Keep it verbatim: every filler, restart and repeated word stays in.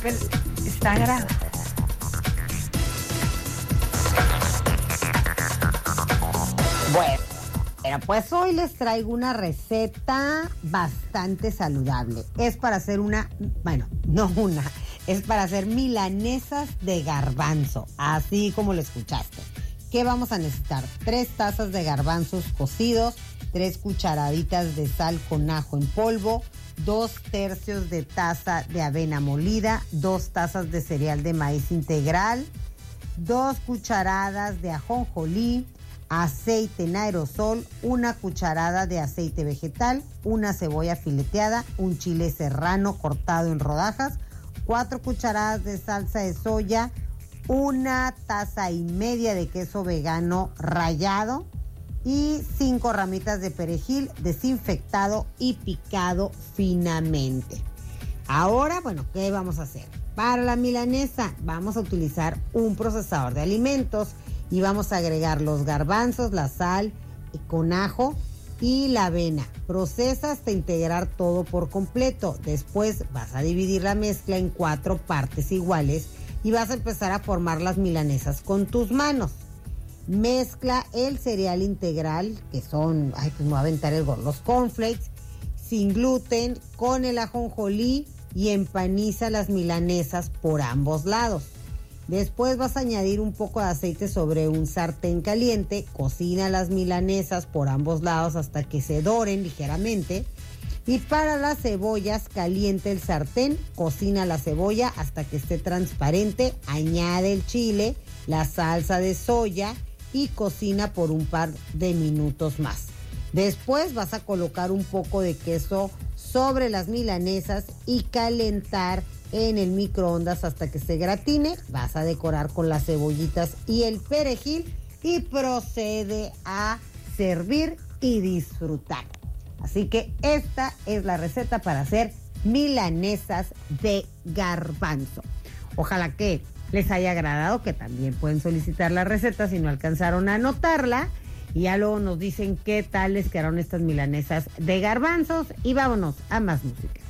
Pues está grave. Bueno, pero pues hoy les traigo una receta bastante saludable. Es para hacer una, bueno, no una, es para hacer milanesas de garbanzo, así como lo escuchaste. ¿Qué vamos a necesitar? Tres tazas de garbanzos cocidos, tres cucharaditas de sal con ajo en polvo, dos tercios de taza de avena molida, dos tazas de cereal de maíz integral, dos cucharadas de ajonjolí, aceite en aerosol, una cucharada de aceite vegetal, una cebolla fileteada, un chile serrano cortado en rodajas, cuatro cucharadas de salsa de soya, una taza y media de queso vegano rallado y cinco ramitas de perejil desinfectado y picado finamente. Ahora, bueno, ¿qué vamos a hacer? Para la milanesa vamos a utilizar un procesador de alimentos y vamos a agregar los garbanzos, la sal con ajo y la avena. Procesa hasta integrar todo por completo. Después vas a dividir la mezcla en cuatro partes iguales y vas a empezar a formar las milanesas con tus manos. Mezcla el cereal integral, que son, ay, pues me voy a aventar el gol, los cornflakes, sin gluten, con el ajonjolí y empaniza las milanesas por ambos lados. Después vas a añadir un poco de aceite sobre un sartén caliente, cocina las milanesas por ambos lados hasta que se doren ligeramente. Y para las cebollas, caliente el sartén, cocina la cebolla hasta que esté transparente, añade el chile, la salsa de soya y cocina por un par de minutos más. Después vas a colocar un poco de queso sobre las milanesas y calentar en el microondas hasta que se gratine. Vas a decorar con las cebollitas y el perejil y procede a servir y disfrutar. Así que esta es la receta para hacer milanesas de garbanzo. Ojalá que les haya agradado, que también pueden solicitar la receta si no alcanzaron a anotarla. Y ya luego nos dicen qué tal les quedaron estas milanesas de garbanzos. Y vámonos a más música.